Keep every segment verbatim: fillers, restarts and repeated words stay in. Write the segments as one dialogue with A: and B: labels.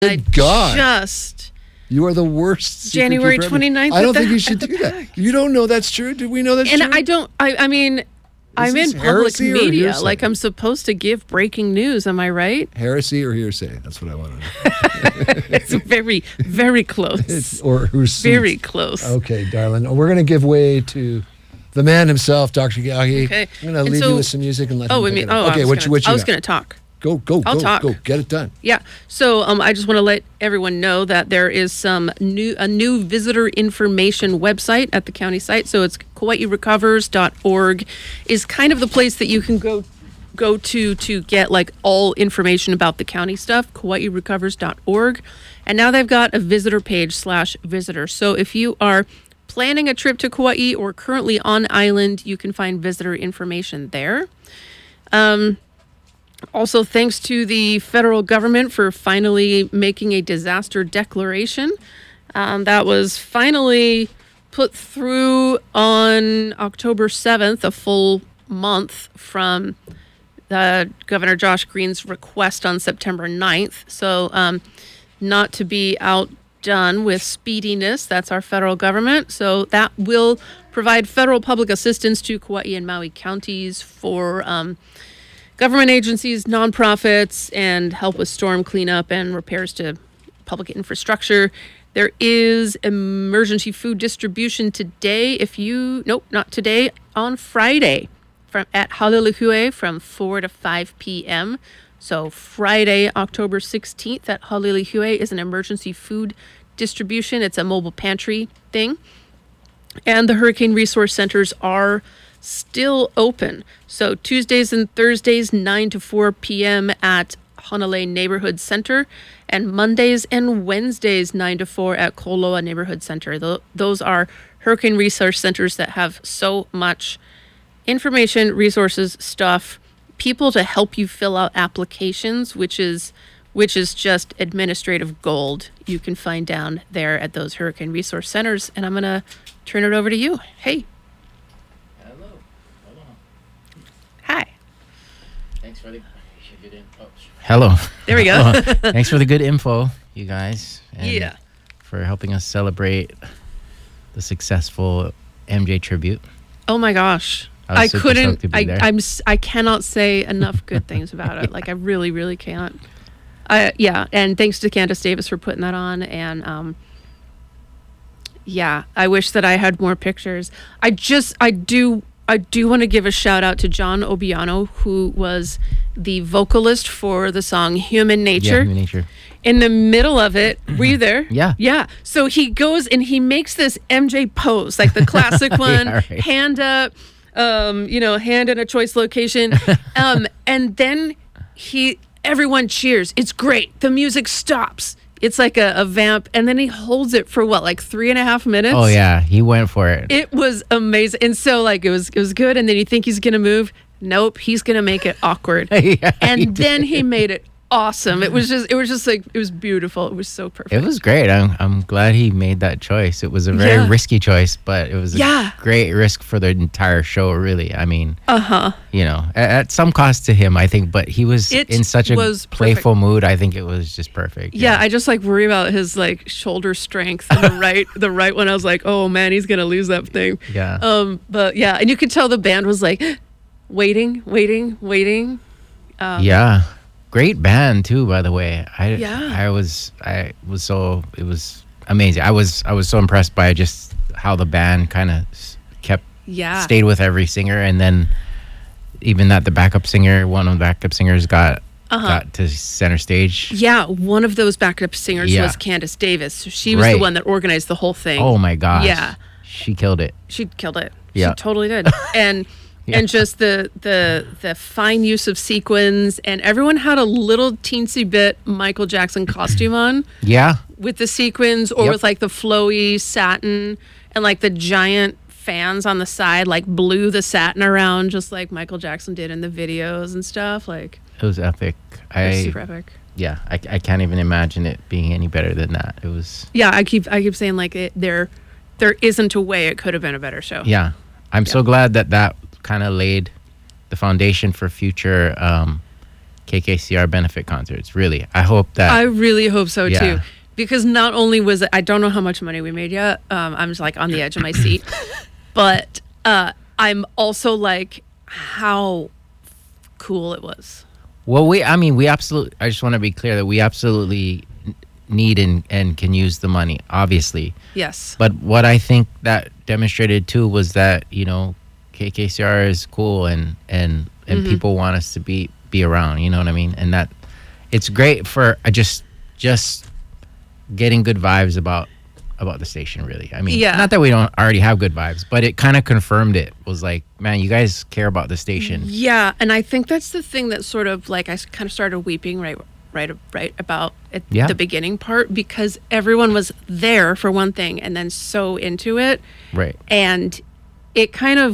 A: I
B: God.
A: just
B: You are the worst. secret
A: January
B: keeper ever.
A: twenty-ninth
B: I don't
A: at
B: think
A: the-
B: you should
A: at the
B: do that.
A: pack.
B: You don't know that's true. Did we know that's
A: and
B: true?
A: I don't. I. I mean, I'm
B: this
A: in public
B: heresy or
A: media.
B: hearsay?
A: Like I'm supposed to give breaking news. Am I right?
B: Heresy or hearsay? That's what I want to know.
A: It's very, very close.
B: It's, or who's
A: very close.
B: Okay, darling. We're going to give way to the man himself, Doctor Gahi.
A: Okay.
B: I'm going to
A: And
B: leave
A: so-
B: you with some music and let
A: Oh,
B: him
A: I
B: pick
A: mean,
B: it up.
A: oh,
B: okay,
A: I was
B: what
A: gonna,
B: you, what you
A: I was
B: got?
A: going to talk.
B: Go, go,
A: I'll
B: go,
A: talk.
B: go. Get it done.
A: Yeah. So um, I just want to let everyone know that there is some new a new visitor information website at the county site. So it's Kauai recovers dot org is kind of the place that you can go go to to get like all information about the county stuff. Kauai recovers dot org, and now they've got a visitor page slash visitor. So if you are planning a trip to Kauai or currently on island, you can find visitor information there. Um. Also, thanks to the federal government for finally making a disaster declaration. Um, that was finally put through on October seventh, a full month from uh, Governor Josh Green's request on September ninth. So, um, not to be outdone with speediness, that's our federal government. So, that will provide federal public assistance to Kauai and Maui counties for Um, government agencies, nonprofits, and help with storm cleanup and repairs to public infrastructure. There is emergency food distribution today. If you, nope, not today, on Friday from at Halilihue from four to five p.m. So Friday, October sixteenth at Halilihue is an emergency food distribution. It's a mobile pantry thing. And the Hurricane Resource Centers are still open. So Tuesdays and Thursdays, nine to four p.m. at Honolulu Neighborhood Center, and Mondays and Wednesdays, nine to four at Koloa Neighborhood Center. Th- those are Hurricane Resource Centers that have so much information, resources, stuff, people to help you fill out applications, which is which is just administrative gold you can find down there at those Hurricane Resource Centers. And I'm going to turn it over to you. Hey.
C: Hello. Hold on.
A: Hi.
C: Thanks for the good info. Hello.
A: There we go.
C: Thanks for the good info, you guys. And
A: Yeah.
C: for helping us celebrate the successful M J tribute.
A: Oh my gosh.
C: I was
A: I
C: super
A: couldn't,
C: stoked to be
A: I,
C: there.
A: I'm, s- I cannot say enough good things about it. Like, I really, really can't. I, yeah. And thanks to Candace Davis for putting that on. And, um, yeah, I wish that I had more pictures. I just, I do, I do want to give a shout out to John Obiano, who was the vocalist for the song Human Nature.
C: Yeah, Human Nature.
A: In the middle of it, were you there?
C: Yeah.
A: Yeah. So he goes and he makes this M J pose, like the classic one,
C: Yeah, right.
A: hand up, um, you know, hand in a choice location. Um, and then he, everyone cheers. It's great. The music stops. It's like a, a vamp. And then he holds it for what, like three and a half minutes?
C: Oh yeah, he went for it.
A: It was amazing. And so like it was it was good. And then you think he's gonna move. Nope, he's gonna make it awkward.
C: Yeah, he
A: and then
C: did.
A: he made it awesome. It was just it was just like it was beautiful. It was so perfect.
C: It was great. I'm I'm glad he made that choice. It was a very
A: Yeah.
C: risky choice, but it was a
A: Yeah.
C: great risk for the entire show. Really, I mean,
A: Uh-huh.
C: you know, at, at some cost to him, I think, but he was
A: It
C: in such a
A: was
C: playful mood. I think it was just perfect.
A: Yeah, I just like worry about his like shoulder strength. And the right the right one, I was like, oh man, he's gonna lose that thing.
C: Yeah.
A: Um, but yeah, and you could tell the band was like waiting, waiting, waiting. Um,
C: yeah. Great band too, by the way. I
A: Yeah.
C: I was I was so it was amazing. I was I was so impressed by just how the band kind of kept
A: Yeah.
C: stayed with every singer, and then even that the backup singer, one of the backup singers got
A: Uh-huh.
C: got to center stage.
A: Yeah, one of those backup singers
C: Yeah.
A: was Candace Davis. She was
C: Right.
A: the one that organized the whole thing.
C: Oh my gosh.
A: Yeah.
C: She killed it.
A: She killed it.
C: Yeah.
A: She totally did. And
C: Yeah.
A: and just the the the fine use of sequins, and everyone had a little teensy bit Michael Jackson costume on
C: Yeah.
A: with the sequins, or
C: Yep.
A: with like the flowy satin, and like the giant fans on the side like blew the satin around just like Michael Jackson did in the videos and stuff. Like
C: It was epic.
A: it was
C: I
A: super epic.
C: yeah, I, I can't even imagine it being any better than that. It was
A: Yeah, I keep I keep saying like it, there there isn't a way it could have been a better show.
C: yeah. I'm so glad that that kind of laid the foundation for future um, K K C R benefit concerts. Really, I hope that.
A: I really hope so
C: Yeah.
A: too, because not only was it, I don't know how much money we made yet. Um, I'm just like on the edge of my seat, but uh, I'm also like how cool it was.
C: Well, we, I mean, we absolutely, I just want to be clear that we absolutely n- need and, and can use the money, obviously.
A: Yes.
C: But what I think that demonstrated too was that, you know, K K C R is cool and, and, and
A: Mm-hmm.
C: people want us to be, be around, you know what I mean? And that it's great for uh, just, just getting good vibes about, about the station, really. I mean,
A: Yeah.
C: not that we don't already have good vibes, but it kind of confirmed it. Was like, man, you guys care about the station.
A: Yeah, and I think that's the thing that sort of like I kind of started weeping right right right about at
C: Yeah.
A: the beginning part, because everyone was there for one thing and then so into it,
C: Right.
A: and it kind of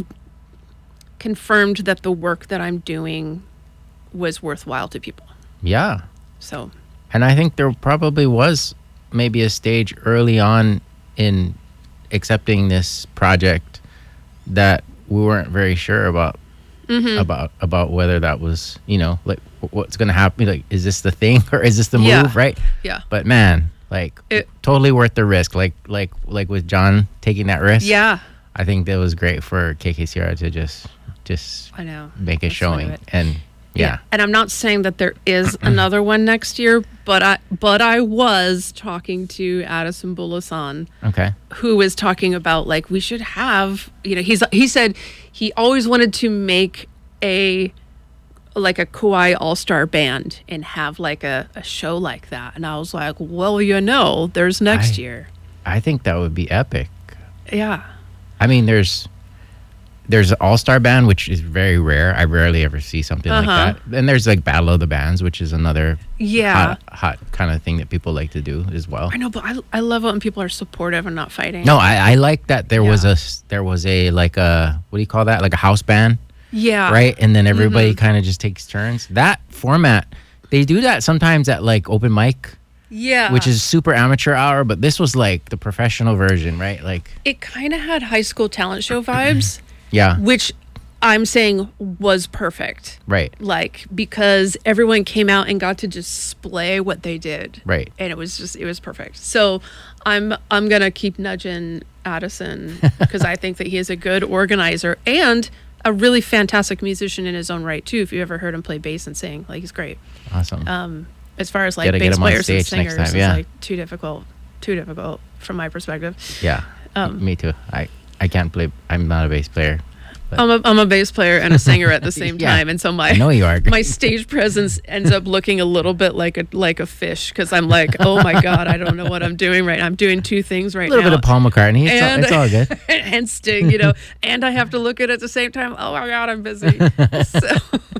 A: confirmed that the work that I'm doing was worthwhile to people.
C: Yeah.
A: So
C: And I think there probably was maybe a stage early on in accepting this project that we weren't very sure about
A: Mm-hmm.
C: about about whether that was, you know, like wh- what's going to happen, like is this the thing or is this the move,
A: Yeah.
C: right?
A: yeah,
C: But man, like
A: It-
C: totally worth the risk. Like like like with John taking that risk.
A: yeah,
C: I think that was great for K K C R to just just
A: I know.
C: make a
A: That's part of
C: showing
A: it.
C: and yeah.
A: And I'm not saying that there is another one next year, but I but I was talking to Addison Bulasan,
C: Okay.
A: who was talking about like we should have, you know, he's he said he always wanted to make a like a Kauai all-star band and have like a, a show like that. And I was like, well, you know, there's next
C: I-
A: year.
C: I think that would be epic.
A: Yeah.
C: I mean, there's there's an all-star band, which is very rare. I rarely ever see something
A: Uh-huh.
C: like that. And there's like Battle of the Bands, which is another
A: Yeah.
C: hot, hot kind of thing that people like to do as well.
A: I know, but I, I love it when people are supportive and not fighting.
C: No, I, I like that there was
A: Yeah.
C: a s- there was a like a what do you call that? Like a house band,
A: Yeah.
C: right? And then everybody
A: Mm-hmm.
C: kind of just takes turns. That format, they do that sometimes at like open mic,
A: Yeah.
C: which is super amateur hour. But this was like the professional version, right? Like,
A: It kind of had high school talent show vibes,
C: yeah,
A: which I'm saying was perfect.
C: right,
A: Like, because everyone came out and got to display what they did.
C: right.
A: And it was just, it was perfect. So I'm, I'm going to keep nudging Addison because I think that he is a good organizer and a really fantastic musician in his own right, too. If you ever heard him play bass and sing, like, he's great.
C: Awesome.
A: Um, as far as like
C: Gotta get
A: bass
C: him on
A: players and
C: stage next
A: singers,
C: time, yeah.
A: it's like too difficult, too difficult from my perspective.
C: Yeah,
A: Um,
C: me too. I, I can't play. I'm not a bass player. But
A: I'm a, I'm a bass player and a singer at the same
C: Yeah.
A: time, and so my
C: I know you are.
A: my stage presence ends up looking a little bit like a like a fish because I'm like, oh my god, I don't know what I'm doing right now. I'm doing two things right
C: a little
A: now.
C: bit of Paul McCartney. It's, all,
A: And-
C: it's all good.
A: and Sting, you know, and I have to look at it at the same time. Oh my god, I'm busy. So,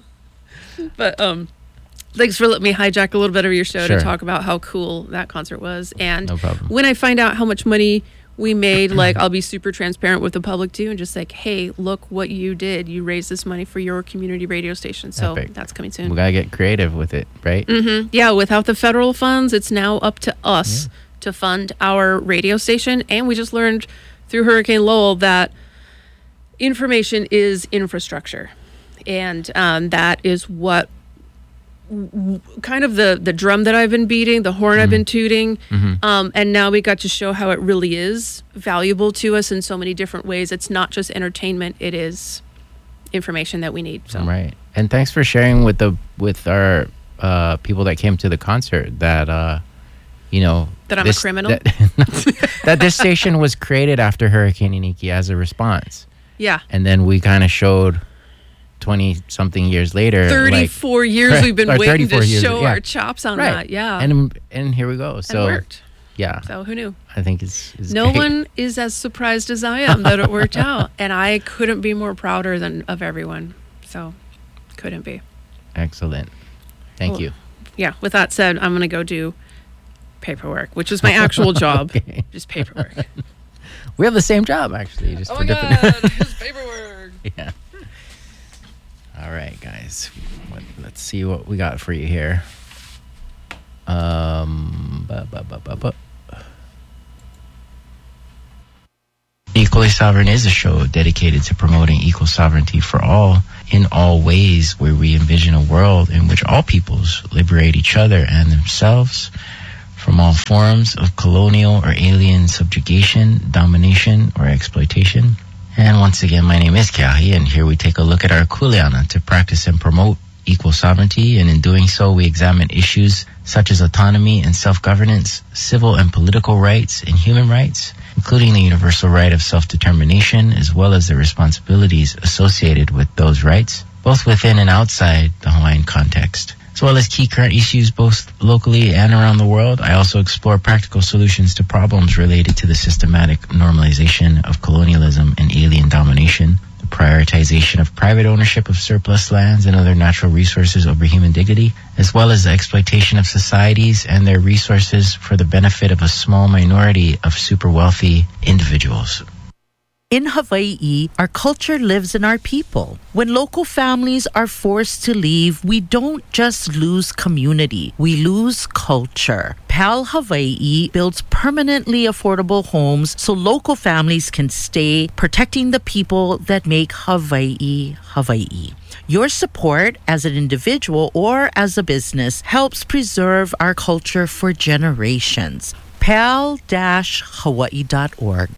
A: but um, thanks for letting me hijack a little bit of your show
C: Sure.
A: to talk about how cool that concert was. And
C: No problem.
A: when I find out how much money we made, like, I'll be super transparent with the public too, and just like, hey, look what you did. You raised this money for your community radio station. So
C: Epic.
A: that's coming
C: We
A: soon.
C: gotta get creative with it, right?
A: Mm-hmm. Yeah, without the federal funds, it's now up to us to fund our radio station. And we just learned through Hurricane Lowell that information is infrastructure. And um, that is what w- kind of the, the drum that I've been beating, the horn I've been tooting. Um, and now we got to show how it really is valuable to us in so many different ways. It's not just entertainment, it is information that we need. So
C: Right. And thanks for sharing with the with our uh, people that came to the concert that uh, you know
A: That I'm a criminal?
C: That, that this station was created after Hurricane Iniki as a response,
A: yeah.
C: and then we kind of showed twenty something years later,
A: thirty-four
C: like,
A: years we've been
C: or
A: waiting
C: thirty-four
A: to
C: years,
A: show
C: yeah.
A: our chops on
C: right,
A: that. Yeah.
C: and and here we go. So
A: and worked.
C: yeah,
A: So who knew?
C: I think it's, it's
A: No
C: great.
A: one is as surprised as I am that it worked out. And I couldn't be more prouder than of everyone. So couldn't be.
C: Excellent. Thank
A: Well,
C: you.
A: Yeah. With that said, I'm going to go do paperwork, which is my actual job.
C: Okay.
A: Just paperwork.
C: We have the same job actually, just
A: Oh
C: for
A: my
C: different.
A: God. Just paperwork.
C: Yeah. All right, guys. What, let's see what we got for you here. Um. bu- bu- bu- bu- bu- You Equally Sovereign is a show dedicated to promoting equal sovereignty for all in all ways, where we envision a world in which all peoples liberate each other and themselves from all forms of colonial or alien subjugation, domination, or exploitation. And once again, my name is Keahi, and here we take a look at our kuleana to practice and promote equal sovereignty, and in doing so, we examine issues such as autonomy and self-governance, civil and political rights, and human rights, including the universal right of self-determination, as well as the responsibilities associated with those rights, both within and outside the Hawaiian context. As well as key current issues both locally and around the world, I also explore practical solutions to problems related to the systematic normalization of colonialism and alien domination, the prioritization of private ownership of surplus lands and other natural resources over human dignity, as well as the exploitation of societies and their resources for the benefit of a small minority of super wealthy individuals.
D: In Hawaii, our culture lives in our people. When local families are forced to leave, we don't just lose community, we lose culture. PAL Hawaii builds permanently affordable homes so local families can stay, protecting the people that make Hawaii, Hawaii. Your support as an individual or as a business helps preserve our culture for generations. pal dash hawaii dot org.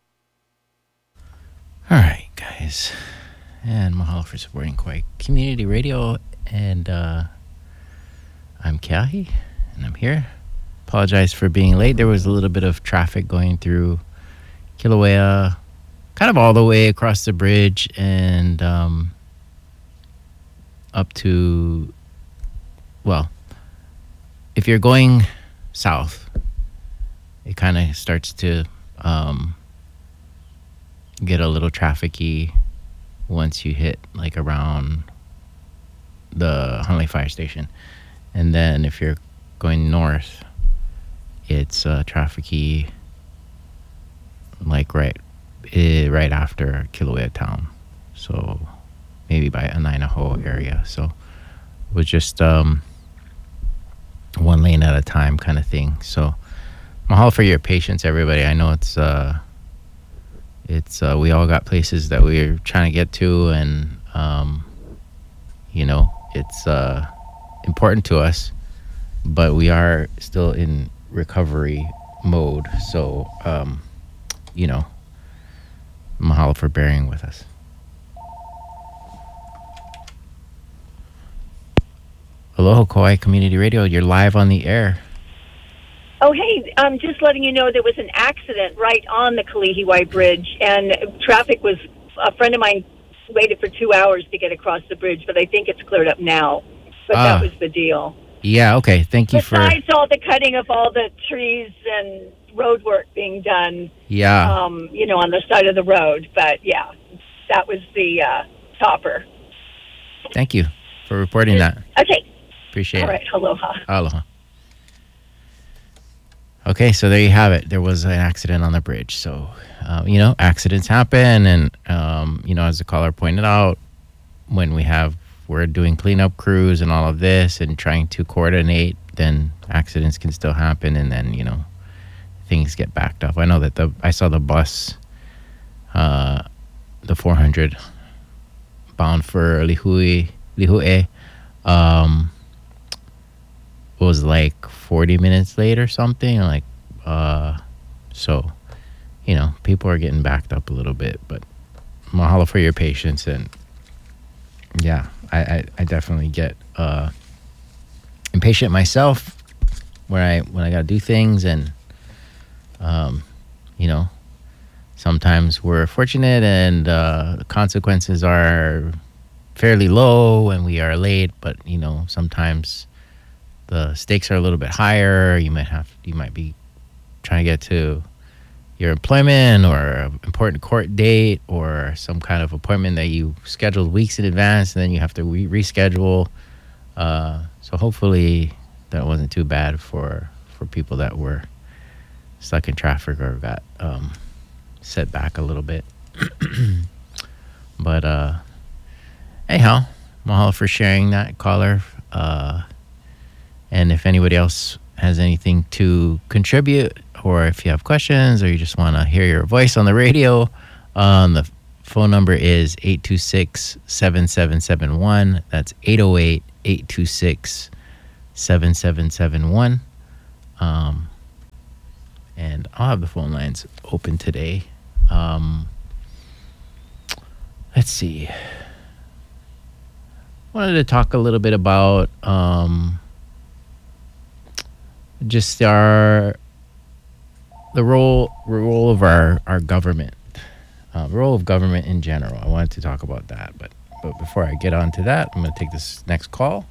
C: All right, guys. And mahalo for supporting Kauai Community Radio. And uh, I'm Keahi, and I'm here. Apologize for being late. There was a little bit of traffic going through Kilauea, kind of all the way across the bridge and um, up to, well, if you're going south, it kind of starts to um, get a little trafficky once you hit like around the Hanalei Fire Station. And then if you're going north, it's uh, trafficky like right eh, right after Kilauea town, so maybe by Anainaho area. So it was just um, one lane at a time kind of thing. So mahalo for your patience, everybody. I know it's uh, it's uh, we all got places that we're trying to get to, and um, you know, it's uh, important to us, but we are still in recovery mode. So um, you know, mahalo for bearing with us. Aloha Kauai Community Radio, you're live on the air.
E: Oh, hey, I'm just letting you know there was an accident right on the Kalihiwai Bridge, and traffic was, a friend of mine waited for two hours to get across the bridge, but I think it's cleared up now. But
C: Ah.
E: that was the deal.
C: Yeah, okay. Thank you for...
E: Besides all the cutting of all the trees and road work being done,
C: Yeah.
E: um, you know, on the side of the road. But, yeah, that was the uh, topper.
C: Thank you for reporting that.
E: Okay.
C: Appreciate
E: All
C: it.
E: right. Aloha.
C: Aloha. Okay, so there you have it. There was an accident on the bridge. So, uh, you know, accidents happen. And, um, you know, as the caller pointed out, when we have, we're doing cleanup crews and all of this and trying to coordinate, then accidents can still happen. And then, you know, things get backed up. I know that the, I saw the bus, uh, the four hundred bound for Lihui, Lihue, um, was like forty minutes late or something, like uh so you know, people are getting backed up a little bit, but mahalo for your patience. And yeah, I I, I definitely get uh impatient myself where I when I gotta do things, and um you know, sometimes we're fortunate and uh the consequences are fairly low when we are late, but you know, sometimes the stakes are a little bit higher. You might have, you might be trying to get to your employment or an important court date or some kind of appointment that you scheduled weeks in advance, and then you have to re- reschedule. Uh, so hopefully that wasn't too bad for, for people that were stuck in traffic or got um, set back a little bit. But uh, anyhow, mahalo for sharing that, caller. Uh, And if anybody else has anything to contribute, or if you have questions, or you just want to hear your voice on the radio, Um, the phone number is eight two six, seven seven seven one. That's eight oh eight, eight two six, seven seven seven one. Um, and I'll have the phone lines open today. Um, let's see. Wanted to talk a little bit about um, just our the role role of our our government, uh, role of government in general. I wanted to talk about that, but but before I get on to that, I'm going to take this next call.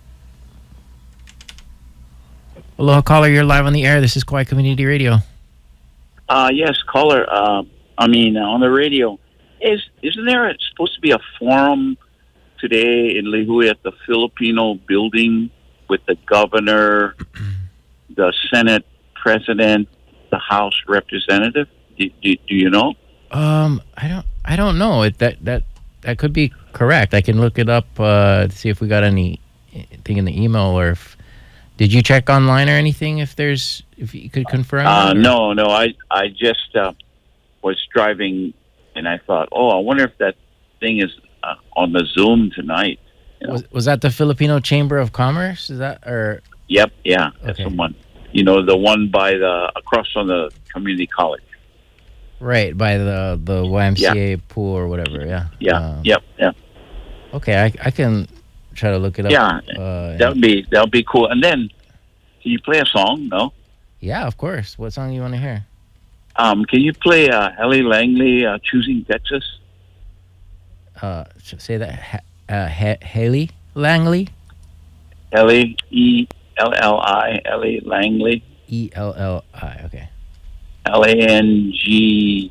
C: Aloha, caller. You're live on the air. This is Kauai Community Radio.
F: Uh, yes, caller. Uh, I mean, uh, on the radio, is isn't there a, supposed to be a forum today in Lihue at the Filipino building with the governor, the Senate president, the House representative? Do, do, do you know?
C: Um, I don't. I don't know. It that that that could be correct. I can look it up uh, to see if we got anything in the email, or if did you check online or anything? If there's, if you could confirm.
F: Uh,
C: that, or?
F: no, no. I I just uh, was driving, and I thought, oh, I wonder if that thing is uh, on the Zoom tonight. You know?
C: Was was that the Filipino Chamber of Commerce? Is that or?
F: Yep. Yeah. That's
C: Okay.
F: the one. You know, the one by the across from the community college.
C: Right, by the the Y M C A pool or whatever. Yeah.
F: Yeah.
C: Um,
F: Yep. Yeah.
C: Okay, I I can try to look it up.
F: Yeah.
C: Uh,
F: That would be that would be cool. And then, can you play a song? No.
C: yeah, of course. What song do you want to hear?
F: Um, can you play uh, Ellie Langley, uh, "Choosing Texas"?
C: Uh, sh- say that. Ha- uh, ha- Haley Langley.
F: Ellie E L L I Ellie Langley,
C: E L L I. Okay.
F: L A N G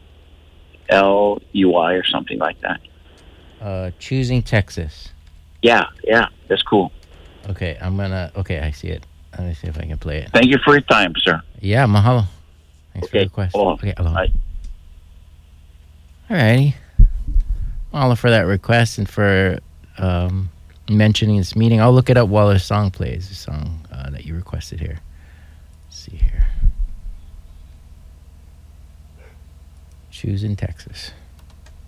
F: L E Y or something like that.
C: Uh, Choosing Texas.
F: Yeah, yeah, that's cool.
C: Okay, I'm gonna. Okay, I see it. Let me see if I can play it.
F: Thank you for your time, sir.
C: Yeah, mahalo. Thanks for the
F: Okay.
C: request.
F: Aloha.
C: Okay, aloha.
F: Bye.
C: Alrighty. Mahalo for that request and for um, mentioning this meeting. I'll look it up while the song plays. The song uh, that you requested here. Let's see here. Choosing Texas.